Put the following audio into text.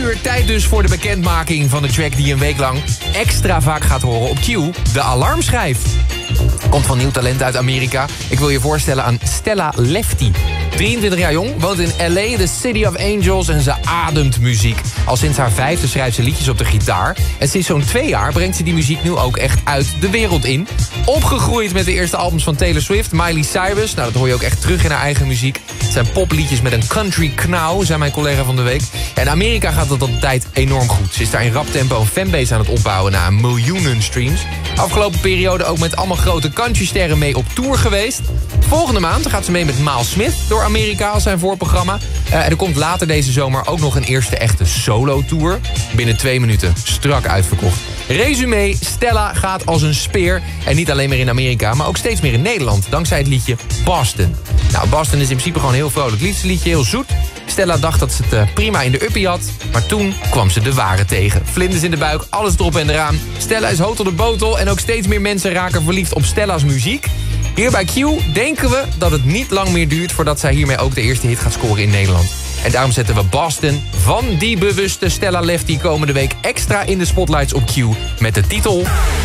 uur, tijd dus voor de bekendmaking van de track die een week lang extra vaak gaat horen op Q. De alarmschijf. Komt van nieuw talent uit Amerika. Ik wil je voorstellen aan Stella Lefty. 23 jaar jong, woont in LA, the City of Angels en ze ademt muziek. Al sinds haar 5e schrijft ze liedjes op de gitaar. En sinds zo'n 2 jaar brengt ze die muziek nu ook echt uit de wereld in. Opgegroeid met de eerste albums van Taylor Swift, Miley Cyrus. Nou, dat hoor je ook echt terug in haar eigen muziek. Het zijn popliedjes met een country knauw, zei mijn collega van de week. En in Amerika gaat dat op de tijd enorm goed. Ze is daar in rap tempo een fanbase aan het opbouwen na miljoenen streams. Afgelopen periode ook met allemaal grote countrysterren mee op tour geweest. Volgende maand gaat ze mee met Miles Smith door Amerika als zijn voorprogramma. En er komt later deze zomer ook nog een eerste echte solo-tour. Binnen 2 minuten, strak uitverkocht. Resumé, Stella gaat als een speer. En niet alleen meer in Amerika, maar ook steeds meer in Nederland. Dankzij het liedje Boston. Nou, Boston is in principe gewoon een heel vrolijk liedje, heel zoet. Stella dacht dat ze het prima in de uppie had. Maar toen kwam ze de ware tegen. Vlinders in de buik, alles erop en eraan. Stella is hot op de botel en ook steeds meer mensen raken verliefd op Stella's muziek. Hier bij Q denken we dat het niet lang meer duurt voordat zij hiermee ook de eerste hit gaat scoren in Nederland. En daarom zetten we Boston van die bewuste Stella Lefty komende week extra in de spotlights op Q met de titel